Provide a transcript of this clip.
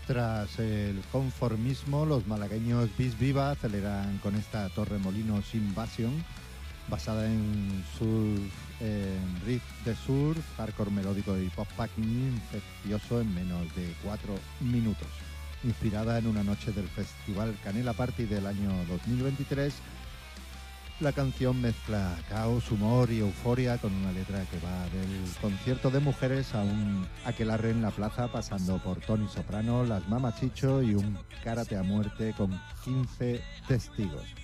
Tras el conformismo, los malagueños Bis Viva aceleran con esta Torremolinos Invasion, basada en riff de surf, hardcore melódico y pop-packing infeccioso en menos de 4 minutos. Inspirada en una noche del Festival Canela Party del año 2023, la canción mezcla caos, humor y euforia con una letra que va del concierto de mujeres a un aquelarre en la plaza, pasando por Tony Soprano, las Mamachicho y un karate a muerte con 15 testigos.